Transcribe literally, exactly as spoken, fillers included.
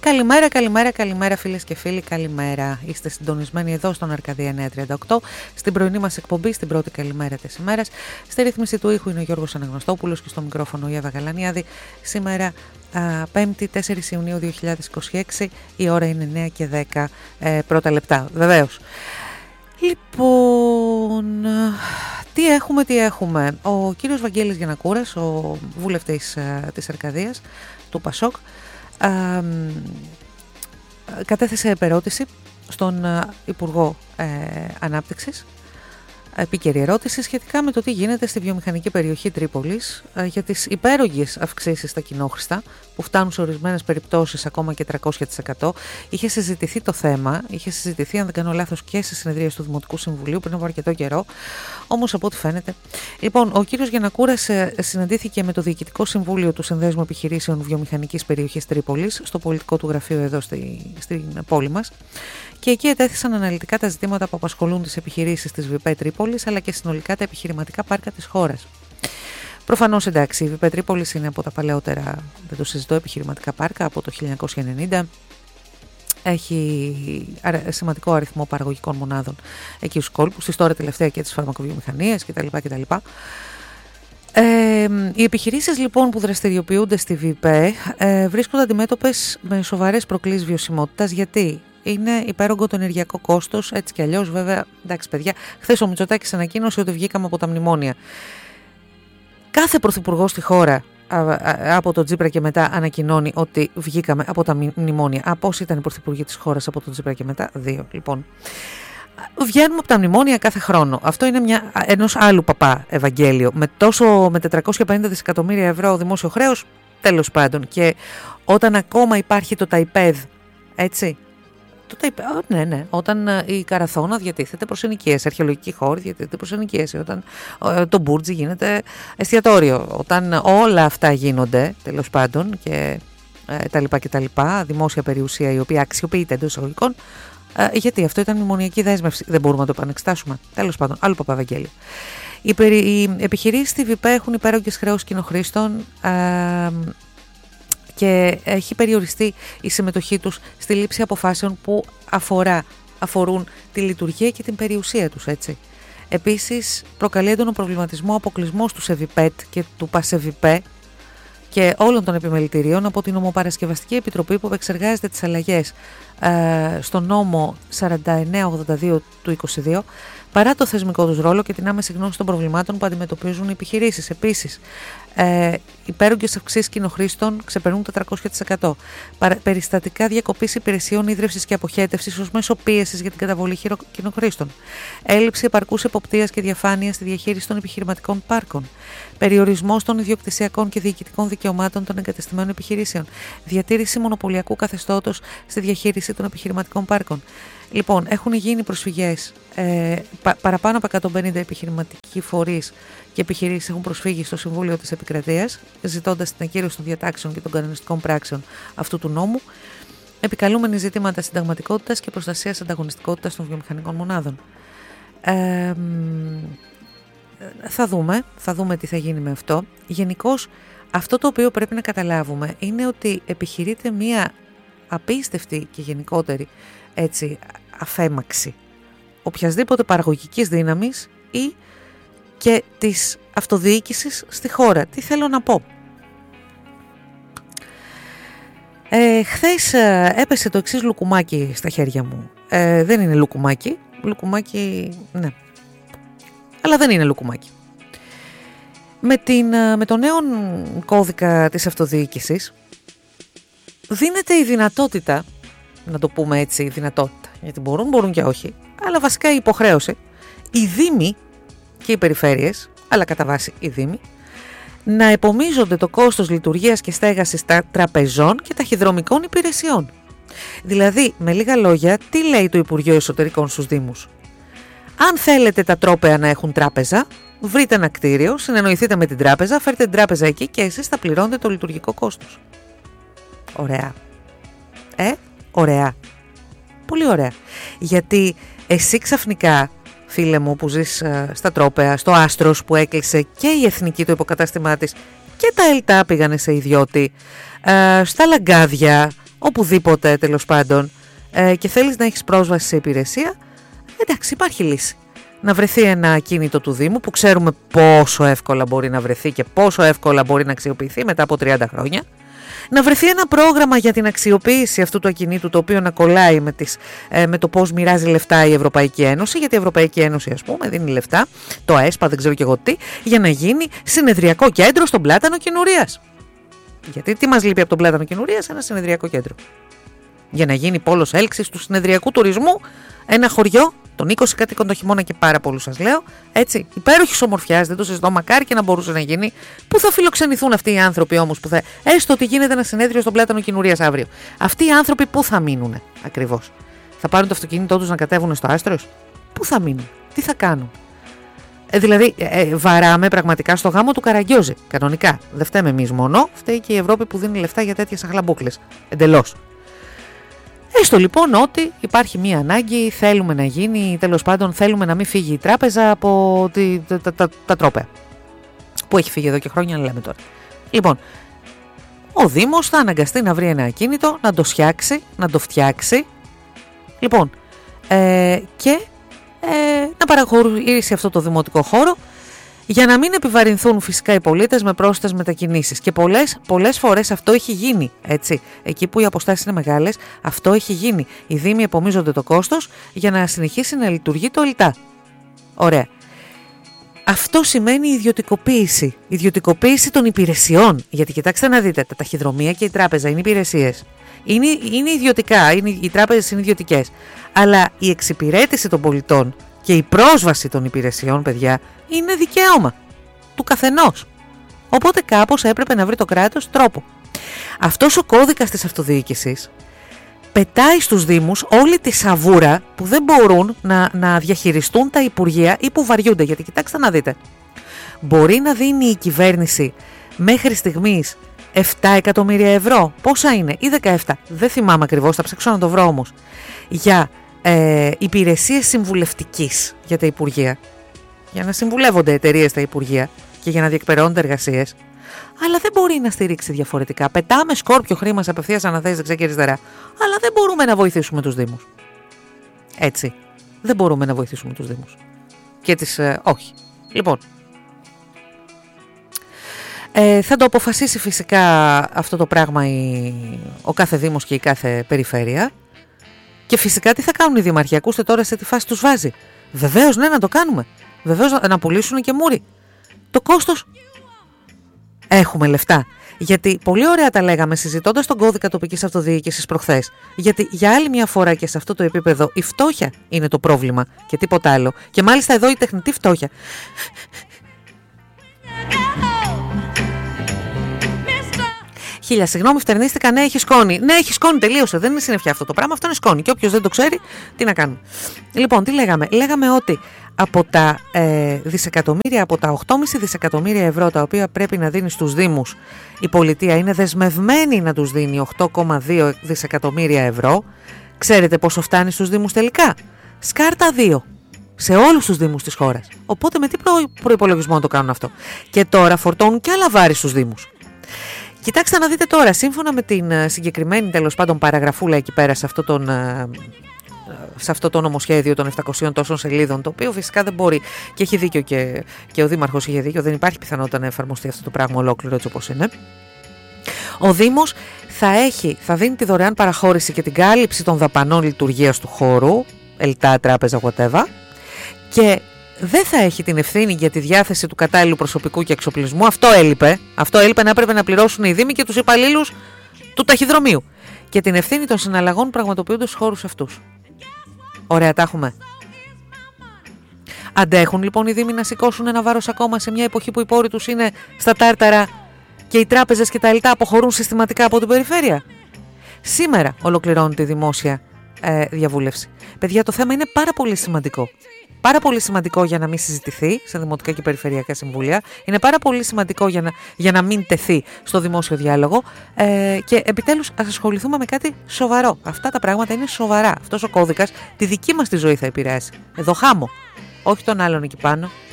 Καλημέρα, καλημέρα, καλημέρα φίλες και φίλοι, καλημέρα. Είστε συντονισμένοι εδώ στον Αρκαδία εννιακόσια τριάντα οκτώ, στην πρωινή μας εκπομπή, στην πρώτη καλημέρα της ημέρας. Στη ρύθμιση του ήχου είναι ο Γιώργος Αναγνωστόπουλος και στο μικρόφωνο η Εύα Γαλανιάδη. Σήμερα πέμπτη τέσσερις Ιουνίου δύο χιλιάδες είκοσι έξι, η ώρα είναι εννιά και δέκα ε, πρώτα λεπτά, βεβαίως. Λοιπόν, τι έχουμε, τι έχουμε. Ο κύριος Βαγγέλης Γιαννακούρας, ο βουλευτής ε, της Αρκαδίας, του Πασόκ, ε, κατέθεσε επερώτηση στον Υπουργό ε, Ανάπτυξης, επίκαιρη ερώτηση σχετικά με το τι γίνεται στη βιομηχανική περιοχή Τρίπολης ε, για τις υπέρογγες αυξήσεις στα κοινόχρηστα που φτάνουν σε ορισμένες περιπτώσεις ακόμα και τριακόσια τοις εκατό. Είχε συζητηθεί το θέμα, είχε συζητηθεί αν δεν κάνω λάθος και σε συνεδρίες του Δημοτικού Συμβουλίου πριν από αρκετό καιρό, όμως από ό,τι φαίνεται. Λοιπόν, ο κύριος Γιαννακούρας ε, συναντήθηκε με το Διοικητικό Συμβούλιο του Συνδέσμου Επιχειρήσεων Βιομηχανικής Περιοχής Τρίπολης στο πολιτικό του γραφείο εδώ στη, στην πόλη μας. Και εκεί ετέθησαν αναλυτικά τα ζητήματα που απασχολούν τις επιχειρήσεις της ΒΠΕ Τρίπολης αλλά και συνολικά τα επιχειρηματικά πάρκα της χώρας. Προφανώς, εντάξει, η ΒΠΕ Τρίπολης είναι από τα παλαιότερα, δεν το συζητώ, επιχειρηματικά πάρκα από το χίλια εννιακόσια ενενήντα. Έχει σημαντικό αριθμό παραγωγικών μονάδων εκεί στους κόλπους, στις τώρα τελευταία και τις φαρμακοβιομηχανίες κτλ. κτλ. Ε, οι επιχειρήσεις λοιπόν που δραστηριοποιούνται στη ΒΠΕ ε, βρίσκονται αντιμέτωπες με σοβαρές προκλήσεις βιωσιμότητας. Γιατί? Είναι υπέρογκο το ενεργειακό κόστος, έτσι κι αλλιώς, βέβαια. Εντάξει, παιδιά, χθες ο Μητσοτάκης ανακοίνωσε ότι βγήκαμε από τα μνημόνια. Κάθε πρωθυπουργός στη χώρα α, α, από τον Τσίπρα και μετά ανακοινώνει ότι βγήκαμε από τα μνημόνια. Από όσοι ήταν οι πρωθυπουργοί της χώρας από τον Τσίπρα και μετά, δύο λοιπόν. Βγαίνουμε από τα μνημόνια κάθε χρόνο. Αυτό είναι μια, ενός άλλου παπά Ευαγγέλιο. Με, τόσο, με τετρακόσια πενήντα δισεκατομμύρια ευρώ δημόσιο χρέος, τέλος πάντων. Και όταν ακόμα υπάρχει το ΤΑΙΠΕΔ, έτσι. Το ΤΑΙΠΕΔ, ναι, ναι. Όταν η Καραθώνα διατίθεται προς ενοικίαση, αρχαιολογική χώρη διατίθεται προς ενοικίαση, όταν το Μπούρτζι γίνεται εστιατόριο, όταν όλα αυτά γίνονται, τέλος πάντων, και ε, τα λοιπά και τα λοιπά, δημόσια περιουσία η οποία αξιοποιείται εντός εισαγωγικών. Uh, γιατί αυτό ήταν μνημονιακή δέσμευση. Δεν μπορούμε να το επανεξετάσουμε. Τέλος πάντων, άλλο Παπαβαγγέλιο. Οι, περι... οι επιχειρήσεις στη ΒΠΕ έχουν υπέρογγες χρέους κοινοχρήστων uh, και έχει περιοριστεί η συμμετοχή τους στη λήψη αποφάσεων που αφορά, αφορούν τη λειτουργία και την περιουσία τους. Έτσι. Επίσης, προκαλεί έντονο προβληματισμό αποκλεισμός του ΣΕΒΙΠΕΤ και του ΠΑΣΕΒΙΠΕ και όλων των επιμελητηρίων από την Νομοπαρασκευαστική Επιτροπή που επεξεργάζεται τις αλλαγές ε, στον νόμο σαράντα εννέα ογδόντα δύο του είκοσι δύο, παρά το θεσμικό τους ρόλο και την άμεση γνώση των προβλημάτων που αντιμετωπίζουν οι επιχειρήσεις. Επίσης, ε, υπέρογγες αυξήσεις κοινοχρήστων ξεπερνούν τα τριακόσια τοις εκατό. Περιστατικά διακοπής υπηρεσιών ίδρυυσης και αποχέτευσης ως μέσο πίεσης για την καταβολή κοινοχρήστων. Έλλειψη επαρκούς εποπτείας και διαφάνειας στη διαχείριση των επιχειρηματικών πάρκων. Περιορισμός των ιδιοκτησιακών και διοικητικών δικαιωμάτων των εγκατεστημένων επιχειρήσεων. Διατήρηση μονοπωλιακού καθεστώτος στη διαχείριση των επιχειρηματικών πάρκων. Λοιπόν, έχουν γίνει προσφυγές. Ε, πα, παραπάνω από εκατόν πενήντα επιχειρηματικοί φορείς και επιχειρήσεις έχουν προσφύγει στο Συμβούλιο της Επικρατείας, ζητώντας την ακύρωση των διατάξεων και των κανονιστικών πράξεων αυτού του νόμου, επικαλούμενοι ζητήματα συνταγματικότητας και προστασίας ανταγωνιστικότητας των βιομηχανικών μονάδων. Ε, θα δούμε, θα δούμε τι θα γίνει με αυτό. Γενικώς, αυτό το οποίο πρέπει να καταλάβουμε είναι ότι επιχειρείται μία απίστευτη και γενικότερη, έτσι, αφέμαξη οποιασδήποτε παραγωγικής δύναμης ή και της αυτοδιοίκησης στη χώρα. Τι θέλω να πω. Ε, χθες ε, έπεσε το εξής λουκουμάκι στα χέρια μου. Ε, δεν είναι λουκουμάκι. Λουκουμάκι, ναι. Αλλά δεν είναι λουκουμάκι. Με, την, με το νέο κώδικα της αυτοδιοίκησης δίνεται η δυνατότητα, να το πούμε έτσι, η δυνατότητα, γιατί μπορούν, μπορούν και όχι, αλλά βασικά η υποχρέωση, οι δήμοι και οι περιφέρειες, αλλά κατά βάση οι δήμοι, να επομίζονται το κόστος λειτουργίας και στέγασης τραπεζών και ταχυδρομικών υπηρεσιών. Δηλαδή, με λίγα λόγια, τι λέει το Υπουργείο Εσωτερικών στους δήμους? Αν θέλετε τα τρόπαια να έχουν τράπεζα, βρείτε ένα κτίριο, συνεννοηθείτε με την τράπεζα, φέρτε την τράπεζα εκεί και εσείς θα πληρώνετε το λειτουργικό κόστος. Ωραία. Ε, ωραία. Πολύ ωραία. Γιατί εσύ ξαφνικά, φίλε μου που ζεις uh, στα τρόπαια, στο Άστρος που έκλεισε και η Εθνική το υποκατάστημά της και τα ΕΛΤΑ πήγανε σε ιδιώτη, uh, στα Λαγκάδια, οπουδήποτε τέλος πάντων, ε, και θέλεις να έχεις πρόσβαση σε υπηρεσία, εντάξει, υπάρχει λύση. Να βρεθεί ένα ακίνητο του Δήμου που ξέρουμε πόσο εύκολα μπορεί να βρεθεί και πόσο εύκολα μπορεί να αξιοποιηθεί μετά από τριάντα χρόνια. Να βρεθεί ένα πρόγραμμα για την αξιοποίηση αυτού του ακινήτου, το οποίο να κολλάει με, τις, ε, με το πώς μοιράζει λεφτά η Ευρωπαϊκή Ένωση, γιατί η Ευρωπαϊκή Ένωση, ας πούμε, δίνει λεφτά, το ΕΣΠΑ, δεν ξέρω και εγώ τι, για να γίνει συνεδριακό κέντρο στον Πλάτανο Κινουρίας. Γιατί τι μας λείπει από τον Πλάτανο Κινουρίας? Ένα συνεδριακό κέντρο. Για να γίνει πόλος έλξης του συνεδριακού τουρισμού, ένα χωριό των είκοσι κατοίκων το χειμώνα και πάρα πολλούς, σας λέω, έτσι, υπέροχης ομορφιάς, δεν το συζητώ, μακάρι και να μπορούσε να γίνει. Πού θα φιλοξενηθούν αυτοί οι άνθρωποι όμως, που θα, έστω ότι γίνεται ένα συνέδριο στον Πλάτανο Κινουρίας αύριο? Αυτοί οι άνθρωποι πού θα μείνουν ακριβώς? Θα πάρουν το αυτοκίνητό τους να κατέβουν στο Άστρος? Πού θα μείνουν? Τι θα κάνουν? Ε, δηλαδή, ε, βαράμε πραγματικά στο γάμο του Καραγκιόζη. Κανονικά. Δεν φταίμε εμείς μόνο, φταίει και η Ευρώπη που δίνει λεφτά για τέτοιες αχλαμπούκλες. Εντελώς. Έστω λοιπόν ότι υπάρχει μία ανάγκη, θέλουμε να γίνει, τέλος πάντων θέλουμε να μην φύγει η τράπεζα από τη, τα, τα, τα, τα τρόπαια. Που έχει φύγει εδώ και χρόνια, λέμε τώρα. Λοιπόν, ο Δήμος θα αναγκαστεί να βρει ένα ακίνητο, να το φτιάξει, να το φτιάξει. Λοιπόν, ε, και ε, να παραχωρήσει αυτό το δημοτικό χώρο, για να μην επιβαρυνθούν φυσικά οι πολίτες με πρόσθετες μετακινήσεις. Και πολλές, πολλές φορές αυτό έχει γίνει, έτσι. Εκεί που οι αποστάσεις είναι μεγάλες, αυτό έχει γίνει. Οι Δήμοι επομίζονται το κόστος για να συνεχίσει να λειτουργεί το ΕΛΤΑ. Ωραία. Αυτό σημαίνει ιδιωτικοποίηση. Ιδιωτικοποίηση των υπηρεσιών. Γιατί κοιτάξτε να δείτε, τα ταχυδρομεία και η τράπεζα είναι υπηρεσίες. Είναι, είναι ιδιωτικά, είναι, οι τράπεζες είναι ιδιωτικές. Αλλά η εξυπηρέτηση των πολιτών και η πρόσβαση των υπηρεσιών, παιδιά, είναι δικαίωμα του καθενός. Οπότε κάπως έπρεπε να βρει το κράτος τρόπο. Αυτός ο κώδικας της αυτοδιοίκησης πετάει στους Δήμους όλη τη σαβούρα που δεν μπορούν να, να διαχειριστούν τα Υπουργεία ή που βαριούνται. Γιατί κοιτάξτε να δείτε, μπορεί να δίνει η κυβέρνηση μέχρι στιγμής επτά εκατομμύρια ευρώ. Πόσα είναι? Ή δεκαεπτά. Δεν θυμάμαι ακριβώς, θα ψάξω να το βρω όμως. Για ε, υπηρεσίες συμβουλευτικής για τα Υπουργεία. Για να συμβουλεύονται εταιρείες στα Υπουργεία και για να διεκπεραιώνονται εργασίες. Αλλά δεν μπορεί να στηρίξει διαφορετικά. Πετάμε σκόρπιο χρήμα σε απευθείας αναθέσεις δεξιά και αριστερά. Αλλά δεν μπορούμε να βοηθήσουμε τους Δήμους. Έτσι. Δεν μπορούμε να βοηθήσουμε τους Δήμους. Και τις ε, όχι. Λοιπόν. Ε, θα το αποφασίσει φυσικά αυτό το πράγμα η, ο κάθε Δήμος και η κάθε περιφέρεια. Και φυσικά τι θα κάνουν οι δήμαρχοι? Ακούστε τώρα σε τι φάση τους βάζει. Βεβαίως, ναι, να το κάνουμε. Βεβαίως να πουλήσουν και μούρι. Το κόστος. Έχουμε λεφτά. Γιατί πολύ ωραία τα λέγαμε συζητώντας τον κώδικα τοπικής αυτοδιοίκησης προχθές. Γιατί για άλλη μια φορά και σε αυτό το επίπεδο η φτώχεια είναι το πρόβλημα και τίποτα άλλο. Και μάλιστα εδώ η τεχνητή φτώχεια. Χίλια, συγγνώμη, φτερνίστηκα. Ναι, έχει σκόνη. Ναι, έχει σκόνη, τελείωσε. Δεν είναι συννεφιά αυτό το πράγμα. Αυτό είναι σκόνη. Και όποιος δεν το ξέρει, τι να κάνουμε. Λοιπόν, τι λέγαμε? Λέγαμε ότι από τα ε, δισεκατομμύρια, από τα οκτώ κόμμα πέντε δισεκατομμύρια ευρώ τα οποία πρέπει να δίνει στους Δήμους, η πολιτεία είναι δεσμευμένη να τους δίνει οκτώ κόμμα δύο δισεκατομμύρια ευρώ. Ξέρετε πόσο φτάνει στους Δήμους τελικά? Σκάρτα δύο. Σε όλους τους Δήμους της χώρας. Οπότε με τι προ, προϋπολογισμό να το κάνουν αυτό? Και τώρα φορτώνουν και άλλα βάρη στους Δήμους. Κοιτάξτε να δείτε τώρα, σύμφωνα με την συγκεκριμένη τέλος πάντων παραγραφούλα εκεί πέρα σε αυτό, τον, σε αυτό το νομοσχέδιο των επτακοσίων τόσων σελίδων, το οποίο φυσικά δεν μπορεί, και έχει δίκιο και, και ο Δήμαρχος είχε δίκιο, δεν υπάρχει πιθανότητα να εφαρμοστεί αυτό το πράγμα ολόκληρο έτσι όπως είναι. Ο Δήμος θα, έχει, θα δίνει τη δωρεάν παραχώρηση και την κάλυψη των δαπανών λειτουργίας του χώρου, ΕΛΤΑ, τράπεζα, whatever, και δεν θα έχει την ευθύνη για τη διάθεση του κατάλληλου προσωπικού και εξοπλισμού. Αυτό έλειπε. Αυτό έλειπε να έπρεπε να πληρώσουν οι Δήμοι και τους υπαλλήλους του ταχυδρομείου. Και την ευθύνη των συναλλαγών που πραγματοποιούνται στους χώρους αυτούς. Ωραία, τα έχουμε. Αντέχουν λοιπόν οι Δήμοι να σηκώσουν ένα βάρος ακόμα σε μια εποχή που οι πόροι τους είναι στα τάρταρα και οι τράπεζες και τα ΕΛΤΑ αποχωρούν συστηματικά από την περιφέρεια? Σήμερα ολοκληρώνεται η δημόσια ε, διαβούλευση. Παιδιά, το θέμα είναι πάρα πολύ σημαντικό. Πάρα πολύ σημαντικό για να μην συζητηθεί σε δημοτικά και περιφερειακά συμβούλια. Είναι πάρα πολύ σημαντικό για να, για να μην τεθεί στο δημόσιο διάλογο. Ε, και επιτέλους ας ασχοληθούμε με κάτι σοβαρό. Αυτά τα πράγματα είναι σοβαρά. Αυτός ο κώδικας τη δική μας τη ζωή θα επηρεάσει. Εδώ χάμω. Όχι τον άλλον εκεί πάνω.